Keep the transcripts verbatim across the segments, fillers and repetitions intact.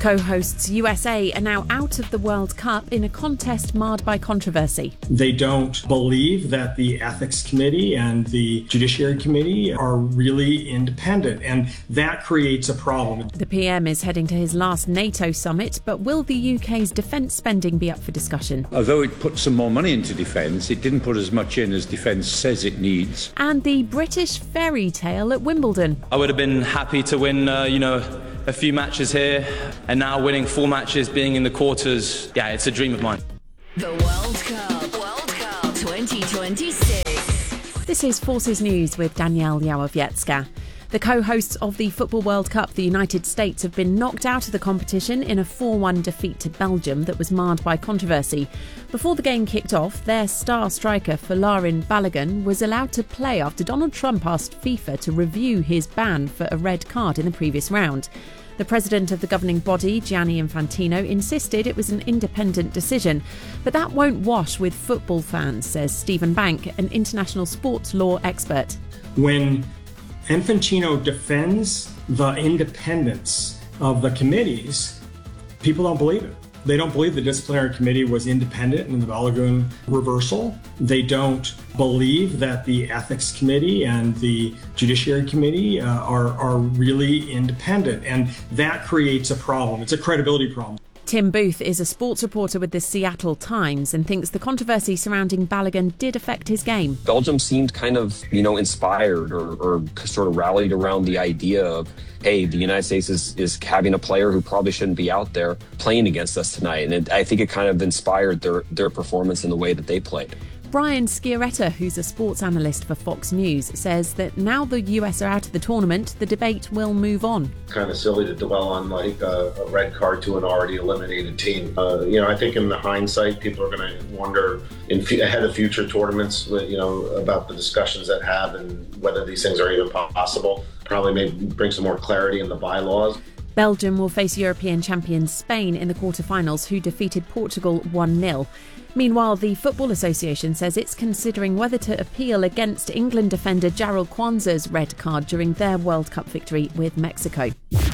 Co-hosts U S A are now out of the World Cup in a contest marred by controversy. They don't believe that the Ethics Committee and the Judiciary Committee are really independent, and that creates a problem. The P M is heading to his last NATO summit, but will the U K's defence spending be up for discussion? Although it put some more money into defence, it didn't put as much in as defence says it needs. And the British fairy tale at Wimbledon. I would have been happy to win, uh, you know, a few matches here, and now winning four matches, being in the quarters, yeah, it's a dream of mine. The World Cup, World Cup twenty twenty-six. This is Forces News with Danielle Yałowiecka. The co-hosts of the Football World Cup, the United States, have been knocked out of the competition in a four one defeat to Belgium that was marred by controversy. Before the game kicked off, their star striker Folarin Balogun was allowed to play after Donald Trump asked FIFA to review his ban for a red card in the previous round. The president of the governing body, Gianni Infantino, insisted it was an independent decision. But that won't wash with football fans, says Stephen Bank, an international sports law expert. When Infantino defends the independence of the committees, people don't believe it. They don't believe the disciplinary committee was independent in the Balogun reversal. They don't believe that the ethics committee and the judiciary committee uh, are, are really independent. And that creates a problem. It's a credibility problem. Tim Booth is a sports reporter with the Seattle Times and thinks the controversy surrounding Balogun did affect his game. Belgium seemed kind of, you know, inspired or, or sort of rallied around the idea of, hey, the United States is, is having a player who probably shouldn't be out there playing against us tonight. And it, I think it kind of inspired their, their performance in the way that they played. Brian Sciaretta, who's a sports analyst for Fox News, says that now the U S are out of the tournament, the debate will move on. Kind of silly to dwell on like a, a red card to an already eliminated team. Uh, you know, I think in the hindsight, people are going to wonder in f- ahead of future tournaments, you know, about the discussions that have and whether these things are even possible. Probably maybe bring some more clarity in the bylaws. Belgium will face European champions Spain in the quarterfinals, who defeated Portugal one nil. Meanwhile, the Football Association says it's considering whether to appeal against England defender Jarell Quansah's red card during their World Cup victory with Mexico.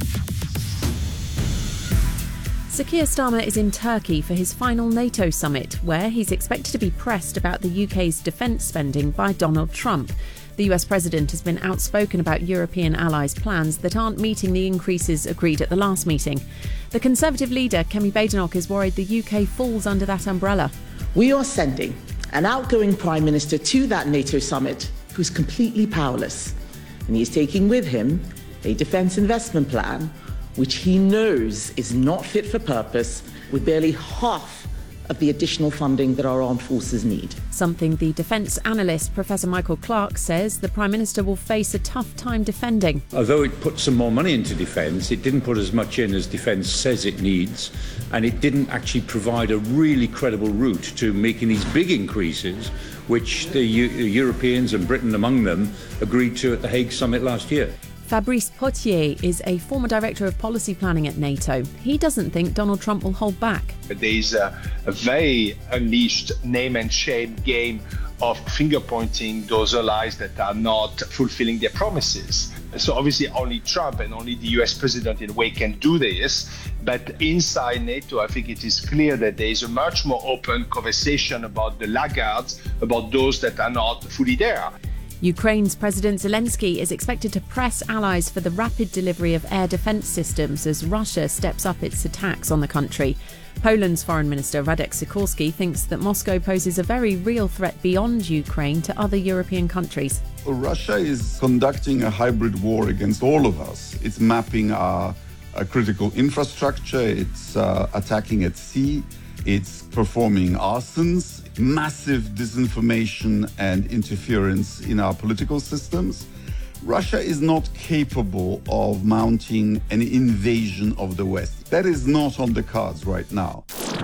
Sir Keir Starmer is in Turkey for his final NATO summit, where he's expected to be pressed about the U K's defence spending by Donald Trump. The U S president has been outspoken about European allies' plans that aren't meeting the increases agreed at the last meeting. The Conservative leader, Kemi Badenoch, is worried the U K falls under that umbrella. We are sending an outgoing Prime Minister to that NATO summit who's completely powerless. And he's taking with him a defence investment plan which he knows is not fit for purpose, with barely half of the additional funding that our armed forces need. Something the defence analyst Professor Michael Clark says the Prime Minister will face a tough time defending. Although it put some more money into defence, it didn't put as much in as defence says it needs, and it didn't actually provide a really credible route to making these big increases, which the U- Europeans, and Britain among them, agreed to at the Hague summit last year. Fabrice Potier is a former director of policy planning at NATO. He doesn't think Donald Trump will hold back. There is a, a very unleashed name and shame game of finger pointing those allies that are not fulfilling their promises. So obviously only Trump and only the U S president in a way can do this. But inside NATO, I think it is clear that there is a much more open conversation about the laggards, about those that are not fully there. Ukraine's President Zelensky is expected to press allies for the rapid delivery of air defence systems as Russia steps up its attacks on the country. Poland's Foreign Minister Radek Sikorski thinks that Moscow poses a very real threat beyond Ukraine to other European countries. Russia is conducting a hybrid war against all of us. It's mapping our, our critical infrastructure, it's uh, attacking at sea, it's performing arsons, massive disinformation and interference in our political systems. Russia is not capable of mounting an invasion of the West. That is not on the cards right now.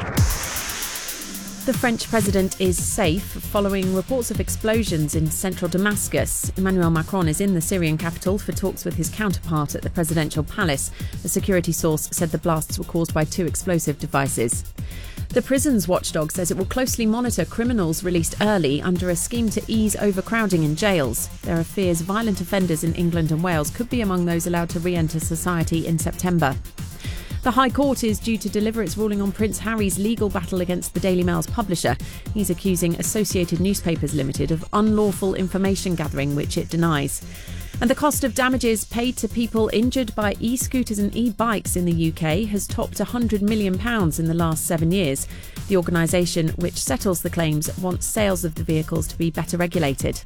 The French president is safe following reports of explosions in central Damascus. Emmanuel Macron is in the Syrian capital for talks with his counterpart at the presidential palace. A security source said the blasts were caused by two explosive devices. The prisons watchdog says it will closely monitor criminals released early under a scheme to ease overcrowding in jails. There are fears violent offenders in England and Wales could be among those allowed to re-enter society in September. The High Court is due to deliver its ruling on Prince Harry's legal battle against the Daily Mail's publisher. He's accusing Associated Newspapers Limited of unlawful information gathering, which it denies. And the cost of damages paid to people injured by e-scooters and e-bikes in the U K has topped one hundred million pounds in the last seven years. The organisation, which settles the claims, wants sales of the vehicles to be better regulated.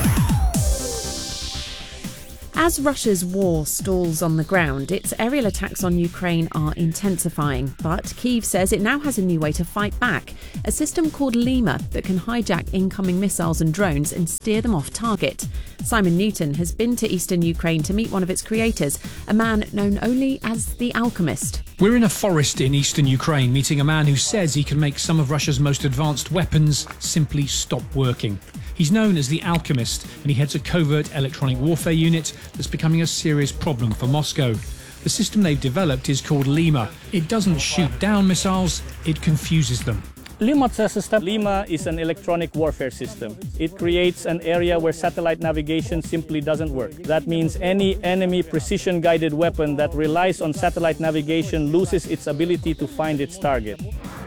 As Russia's war stalls on the ground, its aerial attacks on Ukraine are intensifying. But Kyiv says it now has a new way to fight back, a system called Lima that can hijack incoming missiles and drones and steer them off target. Simon Newton has been to eastern Ukraine to meet one of its creators, a man known only as the Alchemist. We're in a forest in eastern Ukraine, meeting a man who says he can make some of Russia's most advanced weapons simply stop working. He's known as the Alchemist, and he heads a covert electronic warfare unit that's becoming a serious problem for Moscow. The system they've developed is called Lima. It doesn't shoot down missiles, it confuses them. Lima system. Lima is an electronic warfare system. It creates an area where satellite navigation simply doesn't work. That means any enemy precision-guided weapon that relies on satellite navigation loses its ability to find its target.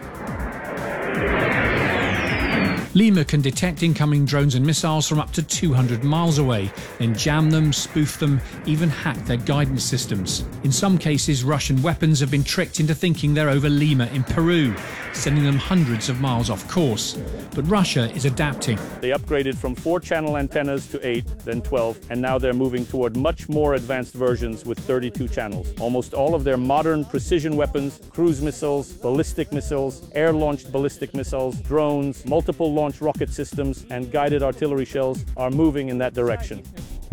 Lima can detect incoming drones and missiles from up to two hundred miles away, then jam them, spoof them, even hack their guidance systems. In some cases, Russian weapons have been tricked into thinking they're over Lima in Peru, sending them hundreds of miles off course. But Russia is adapting. They upgraded from four channel antennas to eight, then twelve, and now they're moving toward much more advanced versions with thirty-two channels. Almost all of their modern precision weapons, cruise missiles, ballistic missiles, air-launched ballistic missiles, drones, multiple launch rocket systems, and guided artillery shells are moving in that direction.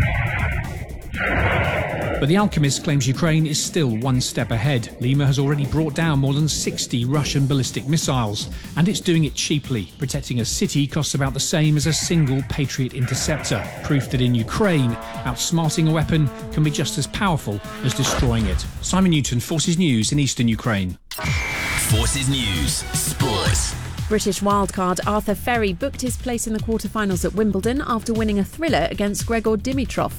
But the Alchemist claims Ukraine is still one step ahead. Lima has already brought down more than sixty Russian ballistic missiles, and it's doing it cheaply. Protecting a city costs about the same as a single Patriot interceptor. Proof that in Ukraine, outsmarting a weapon can be just as powerful as destroying it. Simon Newton, Forces News in eastern Ukraine. Forces News, Sports. British wildcard Arthur Ferry booked his place in the quarter-finals at Wimbledon after winning a thriller against Gregor Dimitrov.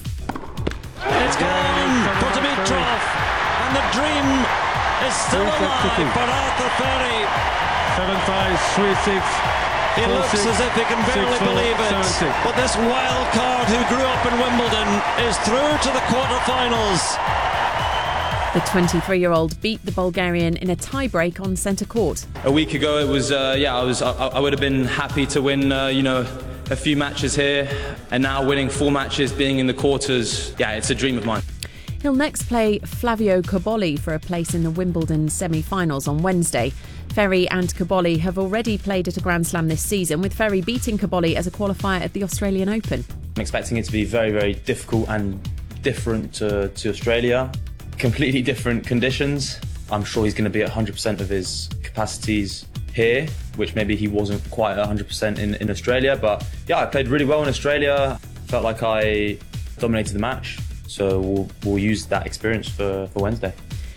It's gone for Dimitrov, and the dream is still alive for Arthur Ferry. seven five, three six. He looks as if he can barely believe it. But this wild card who grew up in Wimbledon is through to the quarter-finals. The twenty-three-year-old beat the Bulgarian in a tie-break on centre court. A week ago, it was uh, yeah, I was I, I would have been happy to win, uh, you know, a few matches here, and now winning four matches, being in the quarters, yeah, it's a dream of mine. He'll next play Flavio Cobolli for a place in the Wimbledon semi-finals on Wednesday. Ferry and Cobolli have already played at a Grand Slam this season, with Ferry beating Cobolli as a qualifier at the Australian Open. I'm expecting it to be very, very difficult and different to, to Australia. Completely different conditions. I'm sure he's going to be at one hundred percent of his capacities here, which maybe he wasn't quite at one hundred percent in, in Australia. But yeah, I played really well in Australia. Felt like I dominated the match. So we'll, we'll use that experience for, for Wednesday.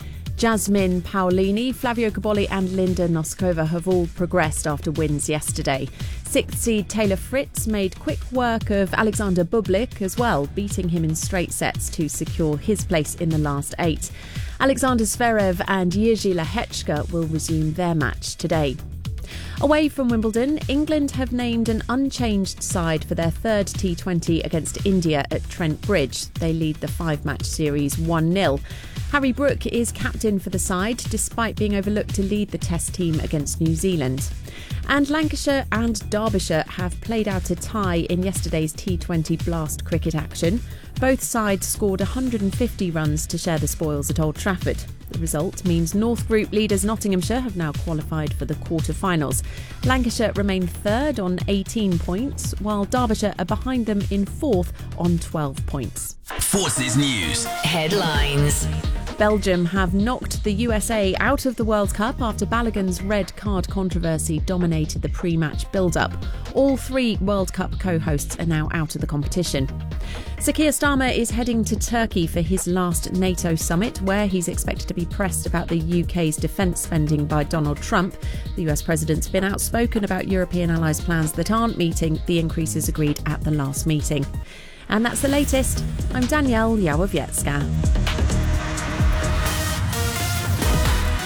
Jasmine Paolini, Flavio Cobolli and Linda Noskova have all progressed after wins yesterday. Sixth seed Taylor Fritz made quick work of Alexander Bublik as well, beating him in straight sets to secure his place in the last eight. Alexander Zverev and Jiří Lehečka will resume their match today. Away from Wimbledon, England have named an unchanged side for their third T twenty against India at Trent Bridge. They lead the five-match series one nil. Harry Brook is captain for the side, despite being overlooked to lead the Test team against New Zealand. And Lancashire and Derbyshire have played out a tie in yesterday's T twenty Blast cricket action. Both sides scored one hundred fifty runs to share the spoils at Old Trafford. The result means North Group leaders Nottinghamshire have now qualified for the quarter-finals. Lancashire remain third on eighteen points, while Derbyshire are behind them in fourth on twelve points. Forces News Headlines. Belgium have knocked the U S A out of the World Cup after Balogun's red card controversy dominated the pre-match build-up. All three World Cup co-hosts are now out of the competition. Sir Keir Starmer is heading to Turkey for his last NATO summit, where he's expected to be pressed about the U K's defence spending by Donald Trump. The U S president's been outspoken about European allies' plans that aren't meeting the increases agreed at the last meeting. And that's the latest. I'm Danielle Yawowiecka.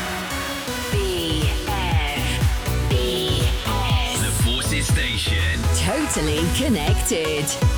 Nation. Totally connected.